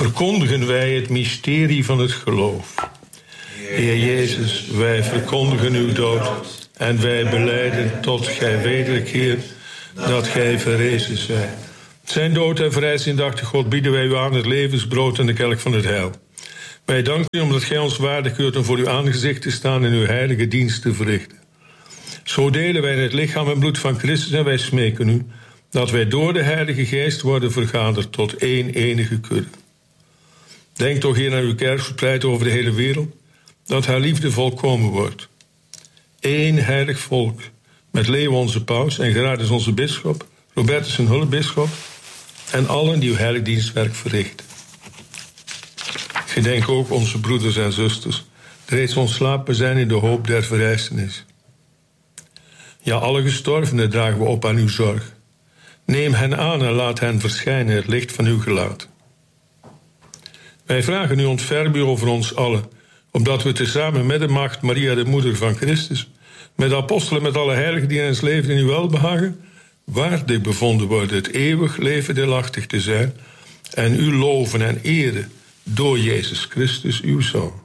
verkondigen wij het mysterie van het geloof. Heer Jezus, wij verkondigen uw dood en wij belijden tot gij wederkeert dat gij verrezen zijt. Zijn dood en verrijzen indachtig God bieden wij u aan het levensbrood en de kelk van het heil. Wij danken u omdat gij ons waardig keurt om voor uw aangezicht te staan en uw heilige dienst te verrichten. Zo delen wij in het lichaam en bloed van Christus en wij smeken u dat wij door de Heilige Geest worden vergaderd tot één enige kudde. Denk toch hier naar uw kerk verspreid over de hele wereld, dat haar liefde volkomen wordt. Eén heilig volk, met Leo onze paus en Gerardus onze bisschop, Robertus een hulpbisschop en allen die uw heilig dienstwerk verrichten. Gedenk ook onze broeders en zusters, die reeds ontslapen zijn in de hoop der verrijzenis. Ja, alle gestorvenen dragen we op aan uw zorg. Neem hen aan en laat hen verschijnen in het licht van uw gelaat. Wij vragen u ontferm u over ons allen, opdat we tezamen met de maagd Maria, de moeder van Christus, met de apostelen, met alle heiligen die in ons leven in uw welbehagen, waardig bevonden worden het eeuwig leven deelachtig te zijn en u loven en eren door Jezus Christus, uw Zoon.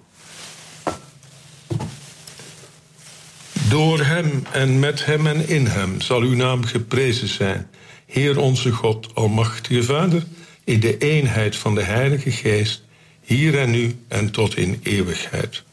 Door hem en met hem en in hem zal uw naam geprezen zijn, Heer onze God, almachtige Vader, in de eenheid van de Heilige Geest, hier en nu en tot in eeuwigheid.